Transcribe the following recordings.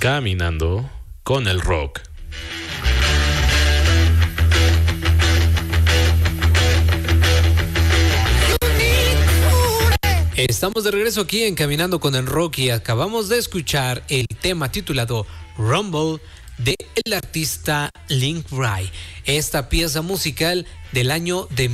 Caminando con el rock. Estamos de regreso aquí en Caminando con el Rock y acabamos de escuchar el tema titulado Rumble de el artista Link Wray. Esta pieza musical del año de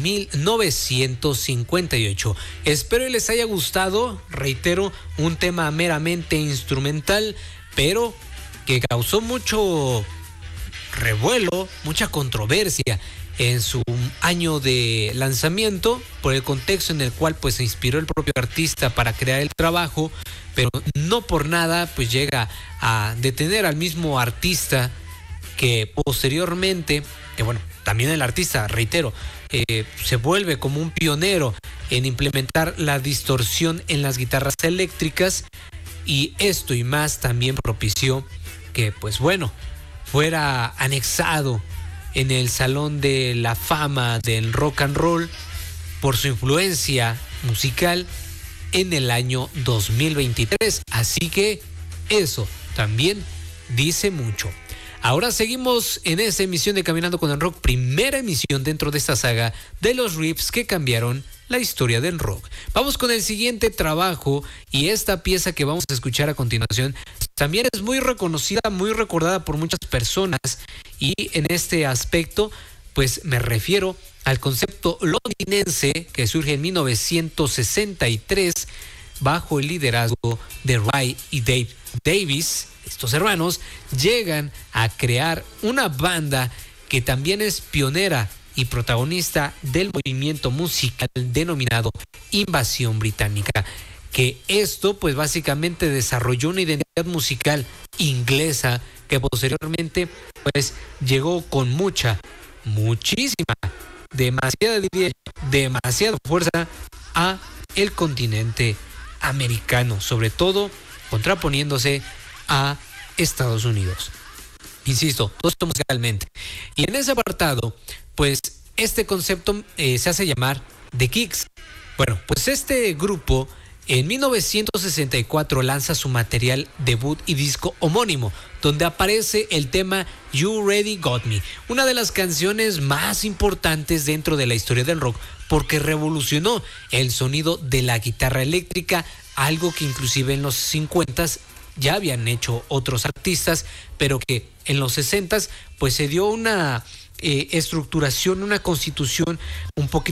1958. Espero que les haya gustado. Reitero, un tema meramente instrumental, pero que causó mucho revuelo, mucha controversia en su año de lanzamiento por el contexto en el cual pues se inspiró el propio artista para crear el trabajo, pero no por nada pues llega a detener al mismo artista que posteriormente, también el artista, reitero, se vuelve como un pionero en implementar la distorsión en las guitarras eléctricas, y esto y más también propició que fuera anexado en el Salón de la Fama del Rock and Roll por su influencia musical en el año 2023. Así que eso también dice mucho. Ahora seguimos en esta emisión de Caminando con el Rock, primera emisión dentro de esta saga de los riffs que cambiaron la historia del rock. Vamos con el siguiente trabajo, y esta pieza que vamos a escuchar a continuación también es muy reconocida, muy recordada por muchas personas, y en este aspecto pues me refiero al concepto londinense que surge en 1963 bajo el liderazgo de Ray y Dave Davis. Estos hermanos llegan a crear una banda que también es pionera y protagonista del movimiento musical denominado Invasión Británica, que esto pues básicamente desarrolló una identidad musical inglesa que posteriormente pues llegó con demasiada fuerza a el continente americano, sobre todo contraponiéndose a Estados Unidos. Insisto, todo esto musicalmente. Y en ese apartado, pues este concepto se hace llamar The Kicks. Bueno, pues este grupo en 1964 lanza su material debut y disco homónimo, donde aparece el tema You Ready Got Me, una de las canciones más importantes dentro de la historia del rock, porque revolucionó el sonido de la guitarra eléctrica, algo que inclusive en los 50s ya habían hecho otros artistas, pero que en los 60s pues se dio una estructuración, una constitución un poquito